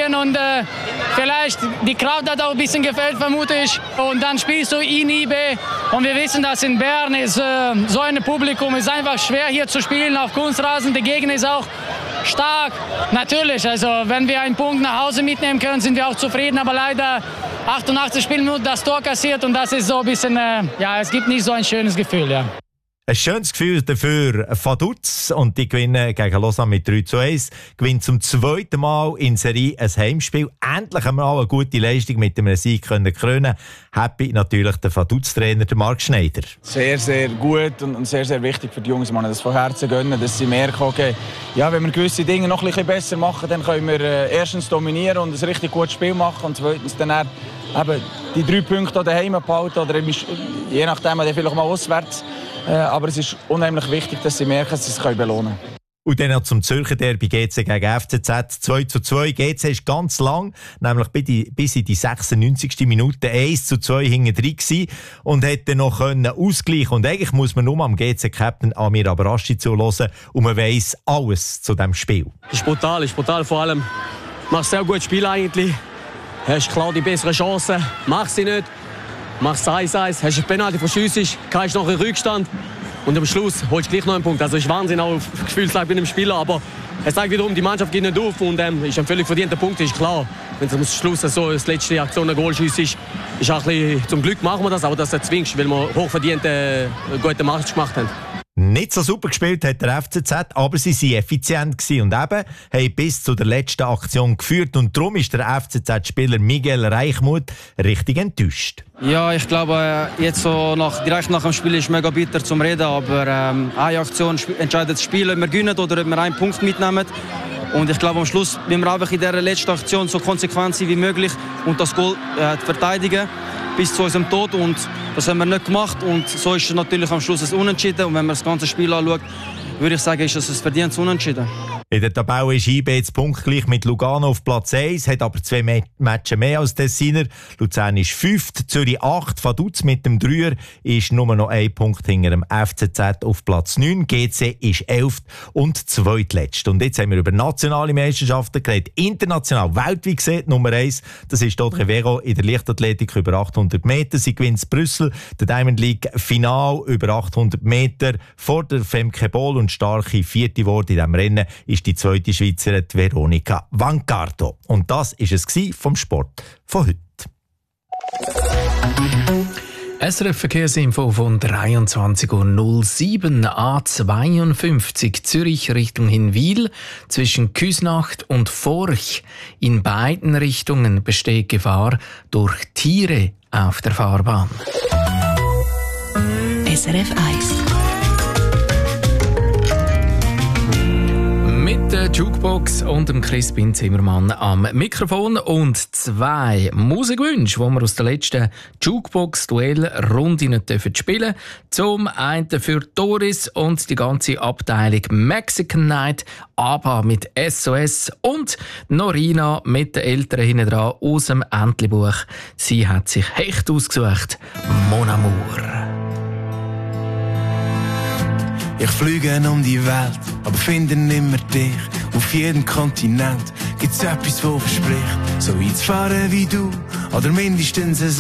schön und vielleicht die Kraft hat auch ein bisschen gefällt, vermute ich. Und dann spielst du in IB und wir wissen, dass in Bern ist so ein Publikum ist einfach schwer hier zu spielen auf Kunstrasen. Der Gegner ist auch stark. Natürlich, also wenn wir einen Punkt nach Hause mitnehmen können, sind wir auch zufrieden, aber leider 88 Spielminuten das Tor kassiert und das ist so ein bisschen, es gibt nicht so ein schönes Gefühl, ja. Ein schönes Gefühl dafür Vaduz und die gewinnen gegen Lausanne mit 3:1. Gewinnt zum zweiten Mal in Serie ein Heimspiel. Endlich haben wir auch eine gute Leistung mit einem Sieg krönen können. Happy natürlich der Vaduz-Trainer, der Marc Schneider. Sehr, sehr gut und sehr, sehr wichtig für die Jungs, das von Herzen gönnen, dass sie merken, okay, ja, wenn wir gewisse Dinge noch ein bisschen besser machen, dann können wir erstens dominieren und ein richtig gutes Spiel machen und zweitens dann eben die 3 Punkte daheim behalten oder je nachdem dann vielleicht mal auswärts. Aber es ist unheimlich wichtig, dass sie merken, dass sie es belohnen können. Und dann noch zum Zürcher Derby GC gegen FCZ 2:2. GC ist ganz lang, nämlich bis in die 96. Minute 1:2 hinten drin gewesen und hätte noch ausgleichen. Und eigentlich muss man nur am GC-Captain Amir Abraschi zuhören und man weiss alles zu diesem Spiel. Ist brutal. Vor allem machst du sehr gutes Spiel eigentlich. Hast klar die besseren Chancen, machst sie nicht. Machst 1-1, hast eine Penalty verschiessest, kannst noch einen Rückstand und am Schluss holst du gleich noch einen Punkt. Also ist Wahnsinn auch auf Gefühlslage bei einem Spieler, aber es zeigt wiederum, die Mannschaft geht nicht auf und ist ein völlig verdienter Punkt, ist klar. Wenn du am Schluss so das letzte Aktion ein Goal schiessest, ist auch ein bisschen, zum Glück machen wir das, aber das erzwingst, weil wir hochverdient einen guten Match gemacht haben. Nicht so super gespielt hat der FCZ, aber sie waren effizient gewesen und eben haben bis zu der letzten Aktion geführt. Und darum ist der FCZ-Spieler Miguel Reichmuth richtig enttäuscht. Ja, ich glaube, jetzt so direkt nach dem Spiel ist es mega bitter zum Reden, aber eine Aktion entscheidet das Spiel, ob wir gewinnen oder ob wir einen Punkt mitnehmen. Und ich glaube, am Schluss müssen wir einfach in dieser letzten Aktion so konsequent sein wie möglich und das Goal verteidigen bis zu unserem Tod. Und das haben wir nicht gemacht. Und so ist es natürlich am Schluss ein Unentschieden. Und wenn man das ganze Spiel anschaut, würde ich sagen, ist es ein verdientes Unentschieden. In der Tabelle ist IB jetzt punktgleich mit Lugano auf Platz 1, hat aber 2 Matches mehr als Tessiner. Luzern ist 5., Zürich 8, Vaduz mit dem 3er ist nur noch 1 Punkt hinter dem FCZ auf Platz 9. GC ist 11. und zweitletzt. Und jetzt haben wir über nationale Meisterschaften geredet. International, weltweit gesehen, Nummer 1, das ist Dodre Vero in der Leichtathletik über 800 Meter. Sie gewinnt in Brüssel, der Diamond League Final über 800 Meter vor der Femke Boll und starke 4. Wort in diesem Rennen ist die zweite Schweizerin Veronika Vancardo. Und das war es vom Sport von heute. SRF Verkehrsinfo von 23:07 A52 Zürich Richtung Hinwil zwischen Küsnacht und Forch. In beiden Richtungen besteht Gefahr durch Tiere auf der Fahrbahn. SRF 1 mit der Jukebox und dem Crispin Zimmermann am Mikrofon und 2 Musikwünsche, die wir aus der letzten Jukebox-Duell-Runde spielen. Zum einen für Doris und die ganze Abteilung Mexican Night, ABBA mit SOS und Norina mit den Eltern hinten dran aus dem Entlebuch. Sie hat sich Hecht ausgesucht, Mon Amour. Ich fliege um die Welt, aber finde nimmer dich. Auf jedem Kontinent gibt's etwas, wo verspricht, so weit zu fahren wie du, oder mindestens